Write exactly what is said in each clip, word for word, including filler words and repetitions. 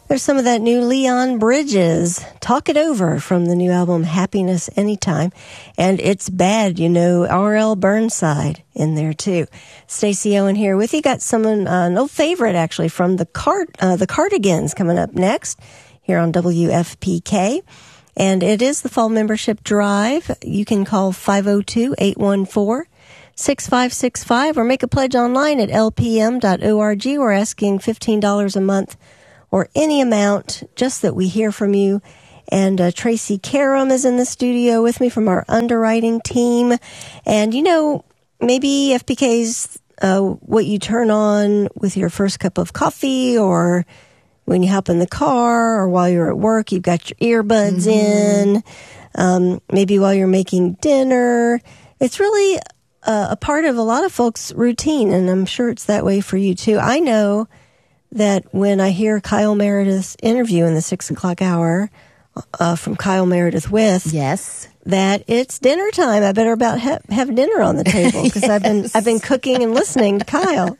There's some of that new Leon Bridges, Talk It Over, from the new album Happiness Anytime. And It's Bad, you know, R L Burnside in there too. Stacey Owen here with you. Got someone, uh, an old favorite actually, from the Cart, uh, the Cardigans coming up next here on W F P K. And it is the fall membership drive. You can call five oh two, eight one four, six five six five or make a pledge online at L P M dot org. We're asking fifteen dollars a month or any amount, just that we hear from you. And uh, Tracy Karam is in the studio with me from our underwriting team. And, you know, maybe F P K's uh, what you turn on with your first cup of coffee, or when you hop in the car, or while you're at work, you've got your earbuds mm-hmm. in, um, maybe while you're making dinner. It's really uh, a part of a lot of folks' routine, and I'm sure it's that way for you too. I know that when I hear Kyle Meredith's interview in the six o'clock hour uh, from Kyle Meredith with, yes, that it's dinner time. I better about ha- have dinner on the table because yes. I've been I've been cooking and listening to Kyle.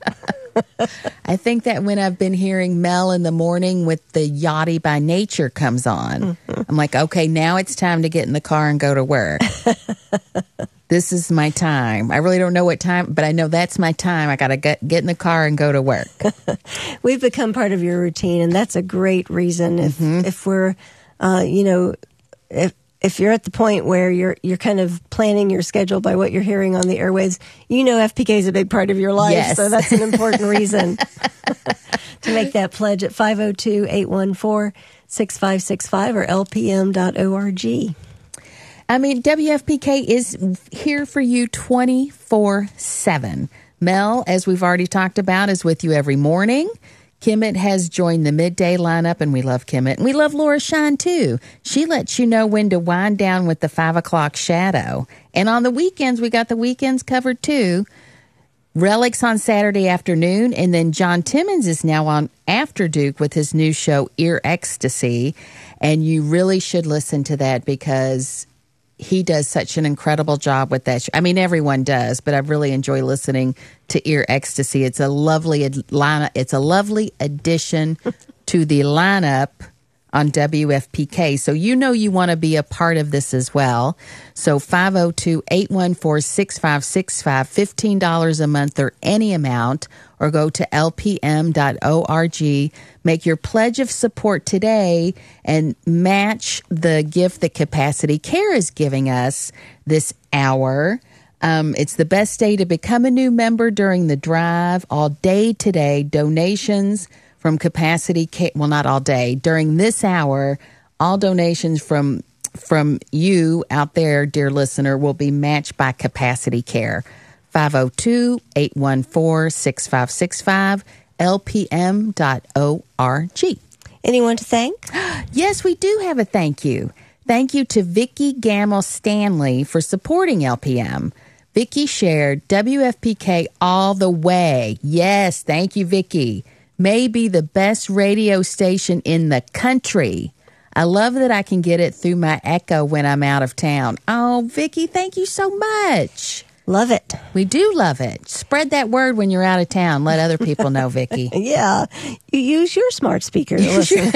I think that when I've been hearing Mel in the morning with the Yachty by Nature comes on, mm-hmm. I'm like, okay, now it's time to get in the car and go to work. This is my time. I really don't know what time, but I know that's my time. I got to get get in the car and go to work. We've become part of your routine, and that's a great reason. If mm-hmm. if we're, uh, you know, if if you're at the point where you're you're kind of planning your schedule by what you're hearing on the airwaves, you know F P K is a big part of your life, yes. so that's an important reason to make that pledge at five oh two, eight one four, six five six five or L P M dot org. I mean, W F P K is here for you twenty-four seven. Mel, as we've already talked about, is with you every morning. Kimmett has joined the midday lineup, and we love Kimmett. And we love Laura Shine, too. She lets you know when to wind down with the five o'clock shadow. And on the weekends, we got the weekends covered, too. Relics on Saturday afternoon, and then John Timmons is now on After Duke with his new show, Ear Ecstasy. And you really should listen to that because he does such an incredible job with that show. I mean, everyone does, but I really enjoy listening to Ear Ecstasy. It's a lovely ad- lineup. It's a lovely addition to the lineup on W F P K. So you know you want to be a part of this as well. So five oh two, eight one four, six five six five, fifteen dollars a month or any amount, or go to L P M dot org. Make your pledge of support today and match the gift that Capacity Care is giving us this hour. Um, it's the best day to become a new member during the drive. All day today, donations from Capacity Care, well, not all day, during this hour, all donations from from you out there, dear listener, will be matched by Capacity Care. five oh two, eight one four, six five six five, L P M dot org. Anyone to thank? Yes, we do have a thank you. Thank you to Vicki Gamble Stanley for supporting L P M. Vicki shared W F P K all the way. Yes, thank you, Vicki. May be the best radio station in the country. I love that I can get it through my Echo when I'm out of town. Oh, Vicki, thank you so much. Love it. We do love it. Spread that word when you're out of town. Let other people know, Vicki. Yeah. You use your smart speaker to listen.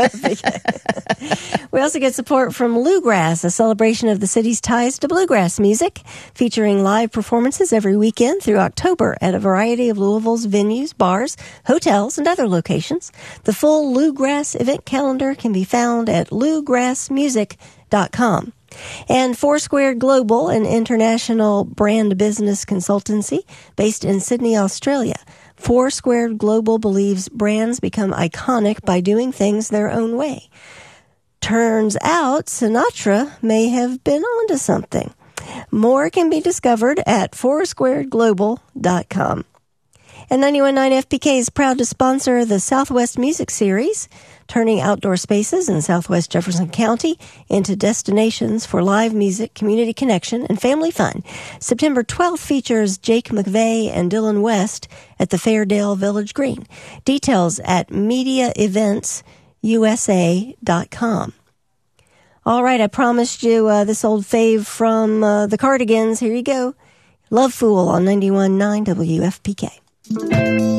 We also get support from Bluegrass, a celebration of the city's ties to bluegrass music, featuring live performances every weekend through October at a variety of Louisville's venues, bars, hotels, and other locations. The full Bluegrass event calendar can be found at bluegrass music dot com. And Foursquared Global, an international brand business consultancy based in Sydney, Australia. Foursquared Global believes brands become iconic by doing things their own way. Turns out Sinatra may have been onto something. More can be discovered at foursquared global dot com. And ninety-one point nine F P K is proud to sponsor the Southwest Music Series, turning outdoor spaces in Southwest Jefferson County into destinations for live music, community connection, and family fun. September twelfth features Jake McVeigh and Dylan West at the Fairdale Village Green. Details at media events u s a dot com. All right, I promised you uh, this old fave from uh, the Cardigans. Here you go. Love Fool on ninety-one point nine W F P K.